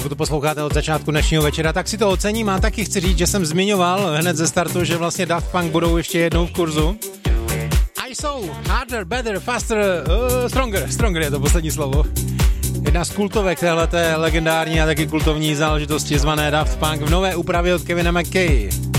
pokud to posloucháte od začátku dnešního večera, tak si to ocením a taky chci říct, že jsem zmiňoval hned ze startu, že vlastně Daft Punk budou ještě jednou v kurzu. A jsou harder, better, faster, stronger je to poslední slovo. Jedna z kultovek téhleté legendární a taky kultovní záležitosti zvané Daft Punk v nové úpravě od Kevina McKay.